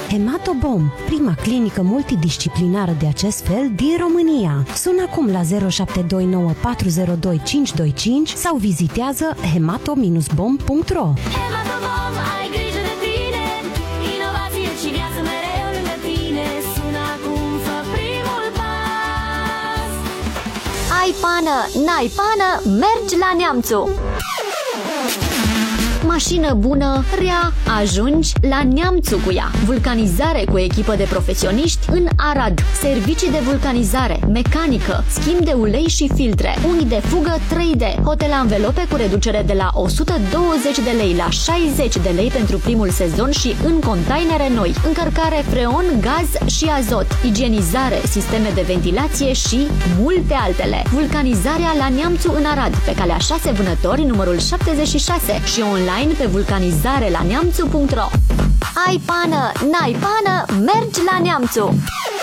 Hematobom, prima clinică multidisciplinară de acest fel din România. Sună acum la 0729 402 525 sau vizitează hemato-bom.ro. Hematobom, ai grijă de tine, inovație și viață mereu lângă tine. Sună acum, fă primul pas. Ai pană, n-ai pană, mergi la Neamțu. Mașină bună, rea, ajungi la Neamțu cu ea. Vulcanizare cu echipă de profesioniști în Arad. Servicii de vulcanizare, mecanică, schimb de ulei și filtre, unghi de fugă 3D, hotel anvelope cu reducere de la 120 de lei la 60 de lei pentru primul sezon și în containere noi. Încărcare freon, gaz și azot, igienizare, sisteme de ventilație și multe altele. Vulcanizarea la Neamțu în Arad, pe calea 6 Vânători, numărul 76 și online pe vulcanizarelaneamțu.ro. Ai pană, n-ai pană, mergi la Neamțu!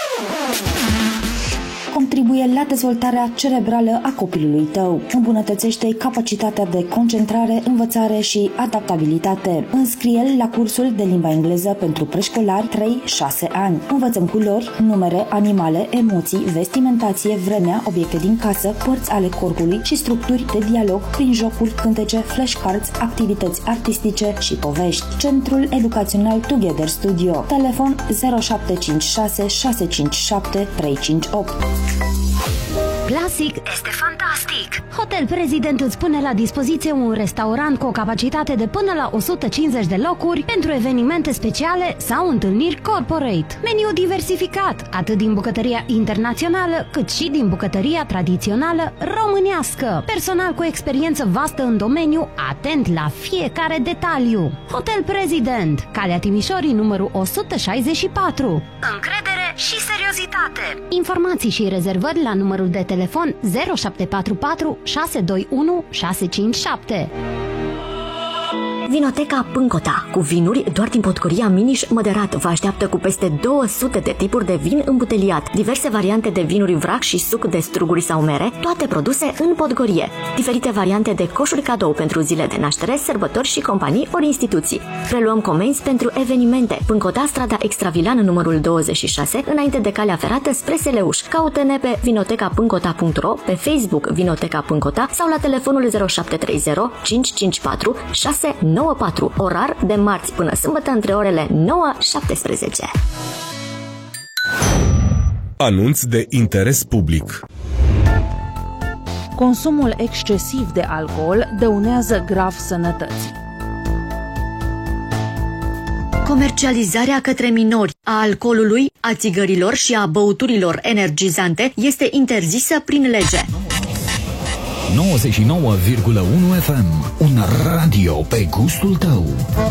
Contribuie la dezvoltarea cerebrală a copilului tău. Îmbunătățește capacitatea de concentrare, învățare și adaptabilitate. Înscrie-l la cursul de limba engleză pentru preșcolari 3-6 ani. Învățăm culori, numere, animale, emoții, vestimentație, vremea, obiecte din casă, părți ale corpului și structuri de dialog prin jocuri, cântece, flashcards, activități artistice și povești. Centrul Educațional Together Studio. Telefon 0756 657 358. Classic este fantastic! Hotel President îți pune la dispoziție un restaurant cu o capacitate de până la 150 de locuri pentru evenimente speciale sau întâlniri corporate. Meniu diversificat, atât din bucătăria internațională, cât și din bucătăria tradițională românească. Personal cu experiență vastă în domeniu, atent la fiecare detaliu. Hotel President, Calea Timișorii, numărul 164. Încredere și seriozitate. Informații și rezervări la numărul de telefon 0744 621 657. Vinoteca Pâncota, cu vinuri doar din potcoria Miniș Măderat, vă așteaptă cu peste 200 de tipuri de vin îmbuteliat, diverse variante de vinuri vrac și suc de struguri sau mere, toate produse în podgorie, diferite variante de coșuri cadou pentru zile de naștere, sărbători și companii ori instituții. Preluăm comenzi pentru evenimente. Pâncota, strada Extravilan, numărul 26, înainte de calea ferată spre Seleuș. Caută-ne pe vinotecapâncota.ro, pe Facebook Vinoteca Pâncota sau la telefonul 0730 554 694, orar de marți până sâmbătă între orele 9-17. Anunț de interes public. Consumul excesiv de alcool dăunează grav sănătății. Comercializarea către minori a alcoolului, a țigărilor și a băuturilor energizante este interzisă prin lege. 99,1 FM, un radio pe gustul tău.